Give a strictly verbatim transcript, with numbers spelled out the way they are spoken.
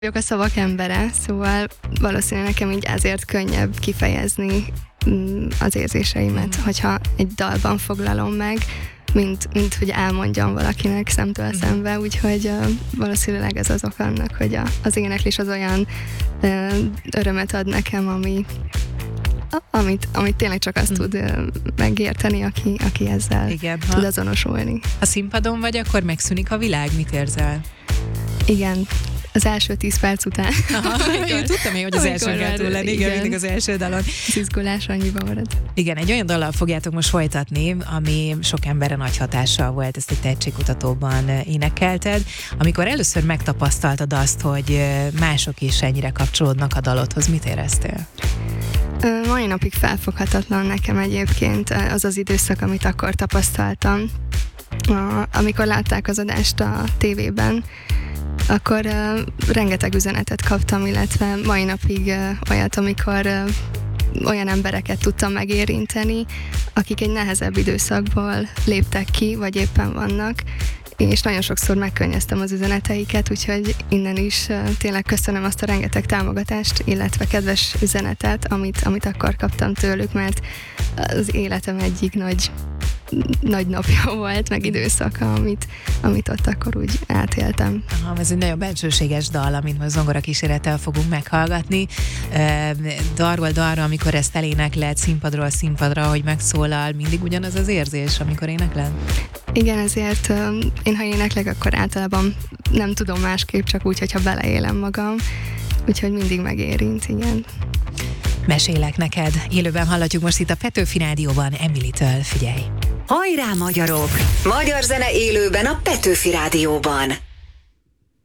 Vagyok a szavak embere, szóval valószínűleg nekem így ezért könnyebb kifejezni az érzéseimet, mm. hogyha egy dalban foglalom meg, mint, mint hogy elmondjam valakinek szemtől mm. szembe, úgyhogy uh, valószínűleg ez az ok annak, hogy a, az éneklés az olyan uh, örömet ad nekem, ami Amit, amit tényleg csak azt mm. tud uh, megérteni, aki, aki ezzel Igen, tud azonosulni. Ha színpadon vagy, akkor megszűnik a világ, mit érzel? Igen, az első tíz perc után. Aha, én tudtam én, hogy az első kell túl lenni, igen, mindig az első dalon. Az izgulás annyiba marad. Igen, egy olyan dallal fogjátok most folytatni, ami sok emberre nagy hatással volt, ezt egy tehetségkutatóban énekelted. Amikor először megtapasztaltad azt, hogy mások is ennyire kapcsolódnak a dalodhoz, mit éreztél? Mai napig felfoghatatlan nekem egyébként az az időszak, amit akkor tapasztaltam. Amikor látták az adást a tévében, akkor uh, rengeteg üzenetet kaptam, illetve mai napig uh, olyat, amikor uh, olyan embereket tudtam megérinteni, akik egy nehezebb időszakból léptek ki, vagy éppen vannak, és nagyon sokszor megkönnyeztem az üzeneteiket, úgyhogy innen is uh, tényleg köszönöm azt a rengeteg támogatást, illetve kedves üzenetet, amit, amit akkor kaptam tőlük, mert az életem egyik nagy nagy napja volt, meg időszaka, amit, amit ott akkor úgy átéltem. Aha, ez egy nagyon bensőséges dal, amit most zongora kísérettel fogunk meghallgatni. E, darról darra, amikor ezt elénekled, színpadról színpadra, hogy megszólal, mindig ugyanaz az érzés, amikor énekled? Igen, ezért um, én ha éneklek, akkor általában nem tudom másképp, csak úgy, hogyha beleélem magam, úgyhogy mindig megérint, igen. Mesélek neked. Élőben hallatjuk most itt a Petőfi Rádióban Emily-től, figyelj! Hajrá, magyarok! Magyar zene élőben a Petőfi Rádióban.